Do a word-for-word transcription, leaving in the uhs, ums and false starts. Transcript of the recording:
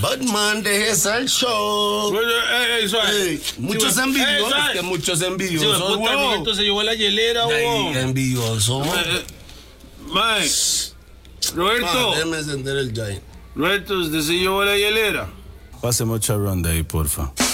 Batman, déjese el show. Bueno, eh, eh, suave. Ey, muchos Sí, envidiosos. eh, suave. que muchos Sí, envidiosos. puta, wow. Miguelito se llevó la hielera, Ay, weón. envidioso. Eh, eh, Mae, Roberto, Ah, déjame encender el Giant. Roberto, ¿usted se llevó la hielera? Páseme otra ronda ahí, porfa.